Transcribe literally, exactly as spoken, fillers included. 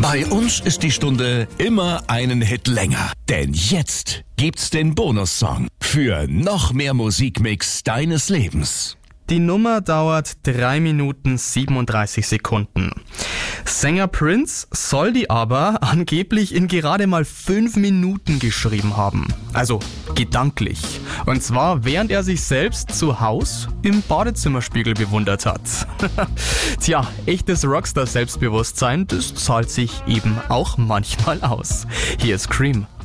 Bei uns ist die Stunde immer einen Hit länger. Denn jetzt gibt's den Bonussong für noch mehr Musikmix deines Lebens. Die Nummer dauert drei Minuten siebenunddreißig Sekunden. Sänger Prince soll die aber angeblich in gerade mal fünf Minuten geschrieben haben. Also gedanklich. Und zwar während er sich selbst zu Hause im Badezimmerspiegel bewundert hat. Tja, echtes Rockstar-Selbstbewusstsein, das zahlt sich eben auch manchmal aus. Hier ist Cream.